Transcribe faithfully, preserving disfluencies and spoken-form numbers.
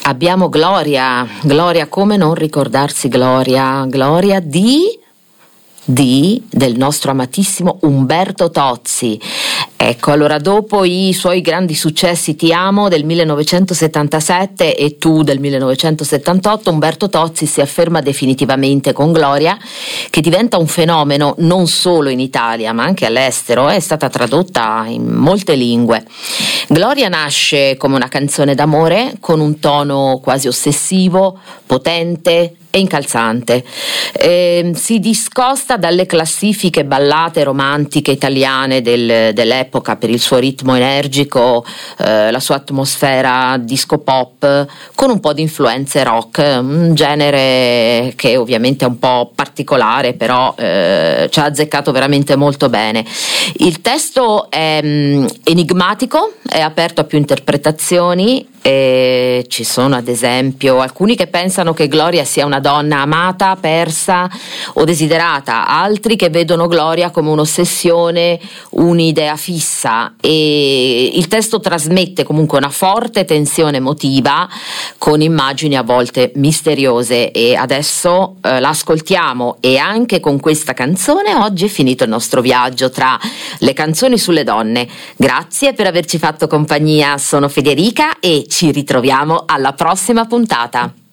abbiamo Gloria, Gloria, come non ricordarsi Gloria, Gloria di... di del nostro amatissimo Umberto Tozzi. Ecco, allora dopo i suoi grandi successi Ti amo del millenovecentosettantasette e Tu del millenovecentosettantotto, Umberto Tozzi si afferma definitivamente con Gloria, che diventa un fenomeno non solo in Italia ma anche all'estero, è stata tradotta in molte lingue. Gloria nasce come una canzone d'amore con un tono quasi ossessivo, potente e incalzante. Eh, si discosta dalle classifiche ballate romantiche italiane del, dell'epoca per il suo ritmo energico, eh, la sua atmosfera disco pop con un po' di influenze rock, un genere che ovviamente è un po' particolare, però eh, ci ha azzeccato veramente molto bene. Il testo è mh, enigmatico, è aperto a più interpretazioni. E ci sono ad esempio alcuni che pensano che Gloria sia una donna amata, persa o desiderata, altri che vedono Gloria come un'ossessione, un'idea fissa, e il testo trasmette comunque una forte tensione emotiva con immagini a volte misteriose, e adesso eh, l'ascoltiamo. E anche con questa canzone oggi è finito il nostro viaggio tra le canzoni sulle donne. Grazie per averci fatto compagnia, sono Federica e ci ritroviamo alla prossima puntata.